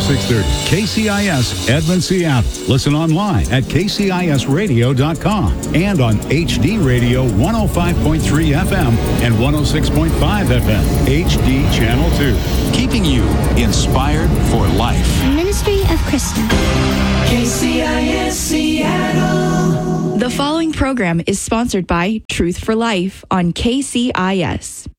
630. KCIS Edmond, Seattle. Listen online at kcisradio.com and on HD Radio 105.3 FM and 106.5 FM, HD Channel 2. Keeping you inspired for life. Ministry of Krishna. KCIS Seattle. The following program is sponsored by Truth for Life on KCIS.